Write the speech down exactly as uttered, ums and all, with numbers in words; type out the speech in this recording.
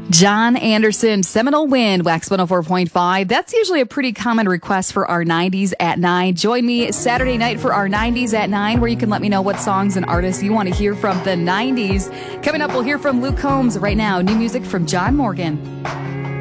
John Anderson, Seminole Wind, Wax one oh four point five. That's usually a pretty common request for our nineties at nine. Join me Saturday night for our nineties at nine, where you can let me know what songs and artists you want to hear from the nineties. Coming up, we'll hear from Luke Combs. Right now, new music from John Morgan.